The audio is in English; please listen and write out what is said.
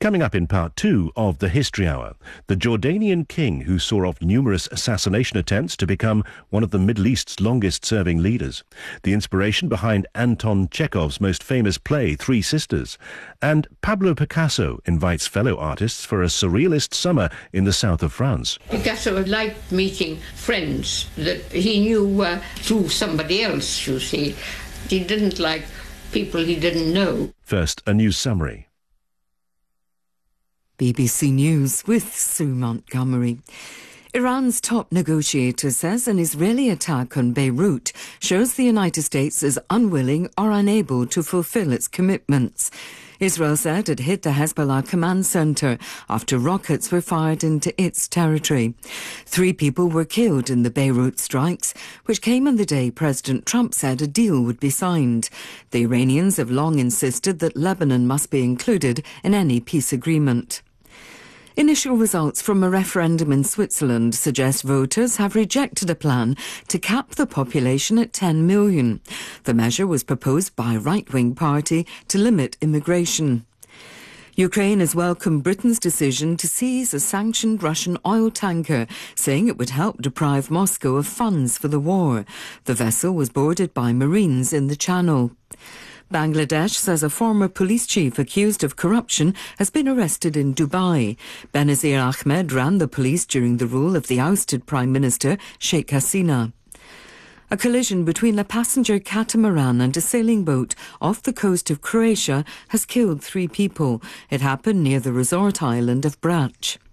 Coming up in part 2 of the History Hour, the Jordanian king who saw off numerous assassination attempts to become one of the Middle East's longest-serving leaders, the inspiration behind Anton Chekhov's most famous play, Three Sisters, and Pablo Picasso invites fellow artists for a surrealist summer in the south of France. Picasso liked meeting friends that he knew through somebody else, you see. He didn't like people he didn't know. First, a news summary. BBC News with Sue Montgomery. Iran's top negotiator says an Israeli attack on Beirut shows the United States is unwilling or unable to fulfill its commitments. Israel said it hit the Hezbollah command centre after rockets were fired into its territory. 3 people were killed in the Beirut strikes, which came on the day President Trump said a deal would be signed. The Iranians have long insisted that Lebanon must be included in any peace agreement. Initial results from a referendum in Switzerland suggest voters have rejected a plan to cap the population at 10 million. The measure was proposed by a right-wing party to limit immigration. Ukraine has welcomed Britain's decision to seize a sanctioned Russian oil tanker, saying it would help deprive Moscow of funds for the war. The vessel was boarded by Marines in the Channel. Bangladesh says a former police chief accused of corruption has been arrested in Dubai. Benazir Ahmed ran the police during the rule of the ousted Prime Minister Sheikh Hasina. A collision between a passenger catamaran and a sailing boat off the coast of Croatia has killed 3 people. It happened near the resort island of Brač.